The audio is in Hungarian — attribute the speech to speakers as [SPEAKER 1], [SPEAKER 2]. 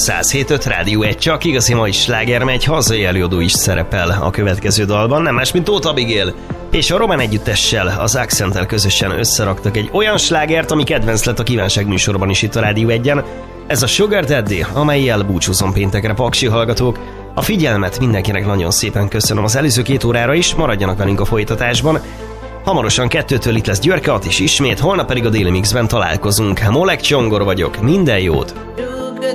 [SPEAKER 1] 107.5 Rádió 1, csak igazi mai sláger megy, hazai előadó is szerepel a következő dalban, nem más, mint Tóth Abigail. És a Román együttessel, az Accenttel közösen összeraktak egy olyan slágert, ami kedvenc lett a kívánság műsorban is itt a Rádió 1-en. Ez a Sugar Daddy, amellyel búcsúzom péntekre, paksi hallgatók. A figyelmet mindenkinek nagyon szépen köszönöm az előző 2 órára is, maradjanak velünk a folytatásban. Hamarosan 2-től itt lesz Györke Att is ismét, holnap pedig a Déli Mixben találkozunk. Molek Csongor vagyok, minden jót!